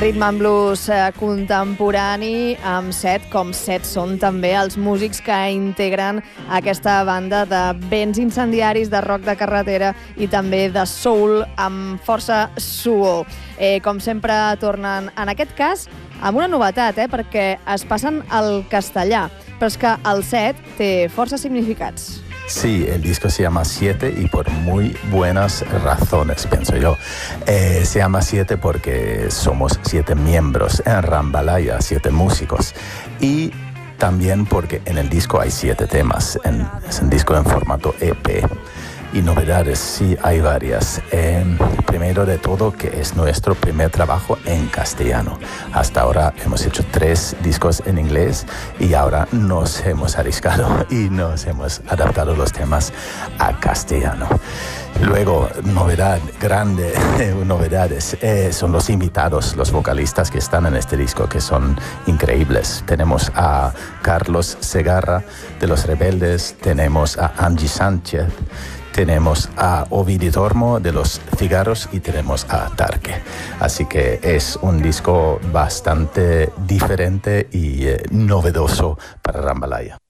Rhythm and blues contemporani amb Set, com Set són també els músics que integren aquesta banda de vents incendiaris, de rock de carretera i també de soul amb força suor. Com sempre tornen, en aquest cas, amb una novetat, perquè es passen al castellà, però és que el Set té força significats. Sí, el disco se llama Siete y por muy buenas razones, pienso yo. Se llama Siete porque somos 7 miembros en Rambalaya, 7 músicos. Y también porque en el disco hay 7 temas. Es un disco en formato EP. Y novedades, sí, hay varias. Primero de todo, que es nuestro primer trabajo en castellano. Hasta ahora hemos hecho 3 discos en inglés y ahora nos hemos arriesgado y nos hemos adaptado los temas a castellano. Luego, novedad grande, novedades, son los invitados, los vocalistas que están en este disco, que son increíbles. Tenemos a Carlos Segarra de Los Rebeldes, tenemos a Angie Sánchez, tenemos a Ovidio Tormo de Los Cigarros y tenemos a Tarque. Así que es un disco bastante diferente y novedoso para Rambalaya.